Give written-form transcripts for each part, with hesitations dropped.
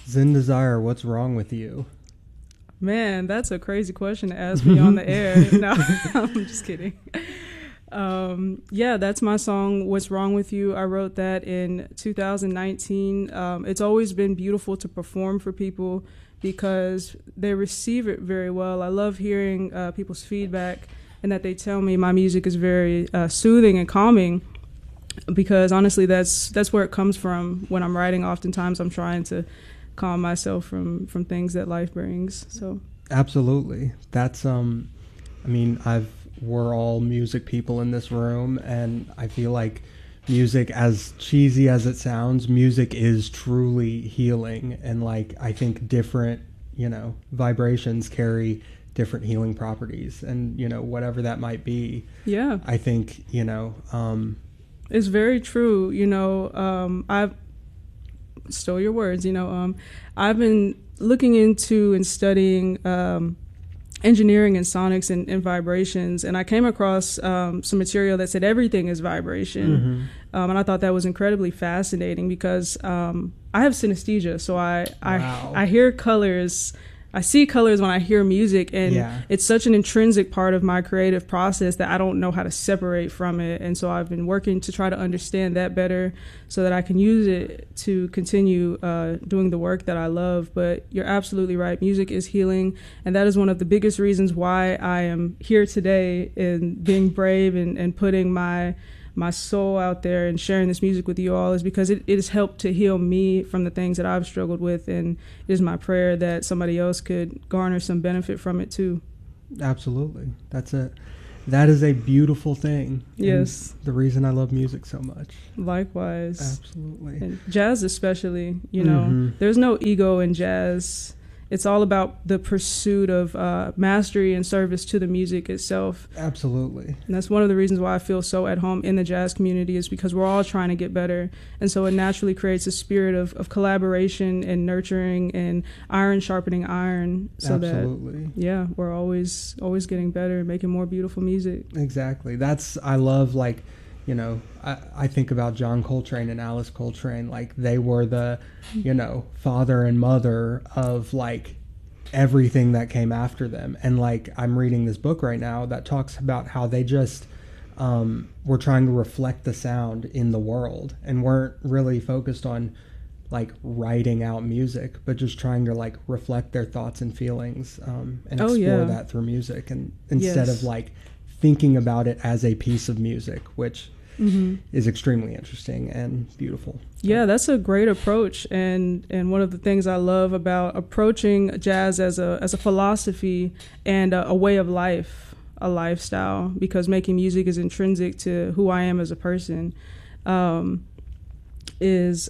Zen Desire, what's wrong with you? Man, that's a crazy question to ask me on the air. No, I'm just kidding. Yeah, that's my song, What's Wrong With You. I wrote that in 2019. It's always been beautiful to perform for people because they receive it very well. I love hearing people's feedback and that they tell me my music is very soothing and calming, because honestly, that's where it comes from. When I'm writing, oftentimes I'm trying to calm myself from things that life brings. So absolutely, that's I mean, we're all music people in this room, and I feel like music, as cheesy as it sounds, music is truly healing. And like, I think different, vibrations carry different healing properties, and whatever that might be. Yeah, I think it's very true. I've stole your words. I've been looking into and studying engineering and sonics and vibrations, and I came across some material that said everything is vibration. And I thought that was incredibly fascinating because I have synesthesia, so I hear colors. I see colors when I hear music, and it's such an intrinsic part of my creative process that I don't know how to separate from it. And so I've been working to try to understand that better so that I can use it to continue doing the work that I love. But you're absolutely right. Music is healing, and that is one of the biggest reasons why I am here today in being brave and putting my soul out there and sharing this music with you all, is because it has helped to heal me from the things that I've struggled with, and it is my prayer that somebody else could garner some benefit from it too. Absolutely. That is a beautiful thing. Yes. And the reason I love music so much. Likewise. Absolutely. And jazz especially, there's no ego in jazz. It's all about the pursuit of mastery and service to the music itself. Absolutely. And that's one of the reasons why I feel so at home in the jazz community, is because we're all trying to get better. And so it naturally creates a spirit of collaboration and nurturing and iron sharpening iron. So absolutely. That, we're always getting better and making more beautiful music. Exactly. I love, like, I think about John Coltrane and Alice Coltrane, like they were the, father and mother of like everything that came after them. And like, I'm reading this book right now that talks about how they just were trying to reflect the sound in the world and weren't really focused on like writing out music, but just trying to like reflect their thoughts and feelings and explore that through music, and instead of like thinking about it as a piece of music, which is extremely interesting and beautiful. Yeah, that's a great approach, and one of the things I love about approaching jazz as a philosophy and a way of life, a lifestyle, because making music is intrinsic to who I am as a person, is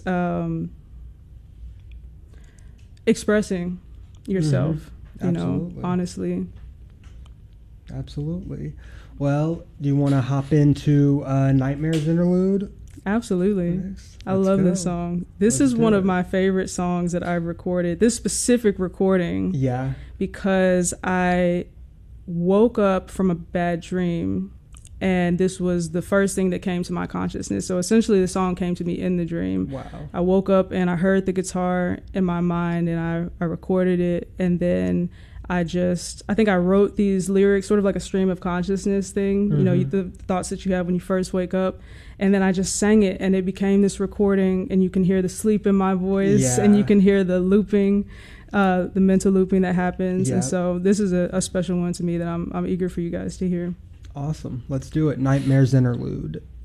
expressing yourself, honestly. Absolutely. Well, do you want to hop into Nightmares Interlude? Absolutely. I love this song. This is one of my favorite songs that I've recorded, this specific recording. Yeah. Because I woke up from a bad dream, and this was the first thing that came to my consciousness. So essentially the song came to me in the dream. Wow. I woke up and I heard the guitar in my mind, and I recorded it, and then I think I wrote these lyrics sort of like a stream of consciousness thing, the thoughts that you have when you first wake up. And then I just sang it, and it became this recording, and you can hear the sleep in my voice, and you can hear the looping, the mental looping that happens. Yep. And so this is a special one to me that I'm eager for you guys to hear. Awesome. Let's do it. Nightmares Interlude.